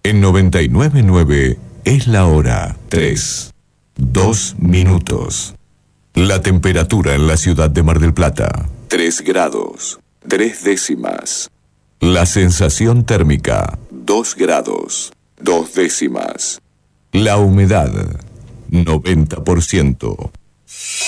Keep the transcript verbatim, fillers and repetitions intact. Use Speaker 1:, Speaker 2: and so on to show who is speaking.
Speaker 1: En noventa y nueve punto nueve es la hora tres, dos minutos. La temperatura en la ciudad de Mar del Plata, tres grados, tres décimas. La sensación térmica, dos grados, dos décimas. La humedad, noventa por ciento.